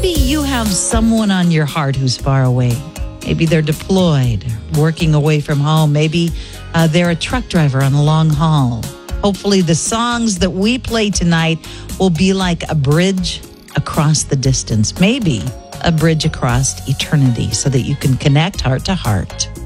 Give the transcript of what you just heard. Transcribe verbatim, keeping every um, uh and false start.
maybe you have someone on your heart who's far away. Maybe they're deployed, working away from home. Maybe uh, they're a truck driver on a long haul. Hopefully the songs that we play tonight will be like a bridge across the distance. Maybe a bridge across eternity so that you can connect heart to heart.